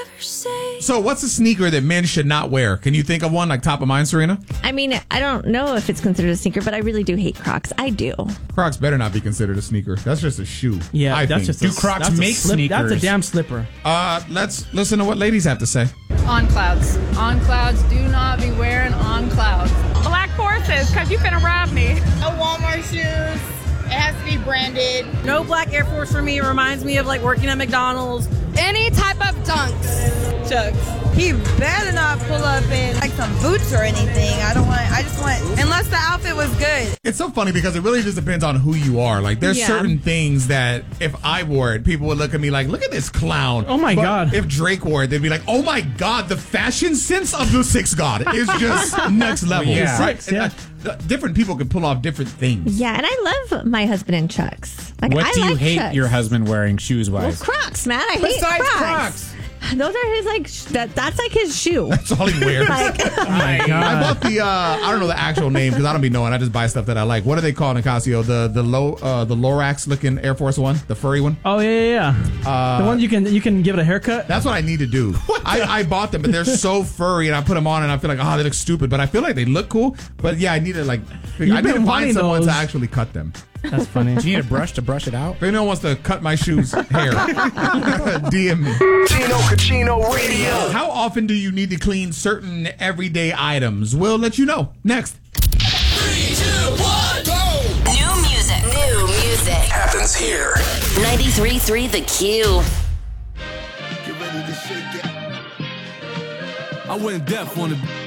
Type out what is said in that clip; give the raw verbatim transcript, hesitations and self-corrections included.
So what's a sneaker that men should not wear? Can you think of one like top of mind, Serena? I mean, I don't know if it's considered a sneaker, but I really do hate Crocs. I do. Crocs better not be considered a sneaker. That's just a shoe. Yeah, I that's think. just a, Do Crocs that's a make slip, sneakers? That's a damn slipper. Uh, let's listen to what ladies have to say. On clouds. On clouds. Do not be wearing on clouds. Black Forces, because you finna rob me. No Walmart shoes. It has to be branded. No black Air Force for me. It reminds me of like working at McDonald's. Any type of dunks. Chucks. He better not pull up in like some boots or anything. I don't want, I just want, unless the outfit was good. It's so funny because it really just depends on who you are. Like, there's Yeah. certain things that if I wore it, people would look at me like, look at this clown. Oh my But God. If Drake wore it, they'd be like, oh my God, the fashion sense of the sixth God is just next level. Yeah. Right? Six, yeah. And, uh, different people can pull off different things. Yeah, and I love my husband in Chucks. Like, What I do you like hate Chucks. your husband wearing shoes Well, wise? Crocs, man. I hate Besides Crocs. Crocs. Those are his like. Sh- that that's like his shoe. That's all he wears. Like, Oh my I God. bought the uh, I don't know the actual name because I don't be knowing. I just buy stuff that I like. What are they called, Nicasio? The the low uh, the Lorax looking Air Force One, the furry one. Oh yeah, yeah, yeah. Uh, the one you can you can give it a haircut. That's what I need to do. I, I bought them, but they're so furry, and I put them on, and I feel like, oh, they look stupid. But I feel like they look cool. But yeah, I need to like, I need been to find wanting someone those. to actually cut them. That's funny. Do you need a brush to brush it out? If anyone wants to cut my shoes hair, D M me. Chino Cucino Radio. How often do you need to clean certain everyday items? We'll let you know next. Three, two, one, go! New music. New music. Happens here. ninety-three point three The Q. Get ready to shake it. I went deaf on the